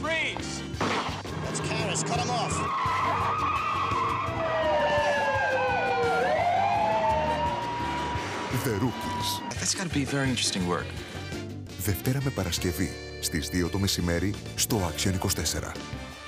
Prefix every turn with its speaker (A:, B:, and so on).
A: Freeze!
B: That's Karras. Cut him off.
C: The Rookies.
A: That's got to be very interesting work.
C: Δευτέρα με Παρασκευή στις 2 το μεσημέρι στο Action 24.